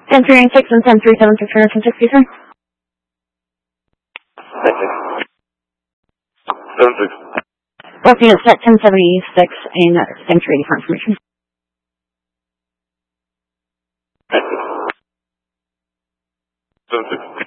10-396 and 10-376 for 10-6, sir. 10-6. Both units at 1076 and stand 380 for information. 10-6.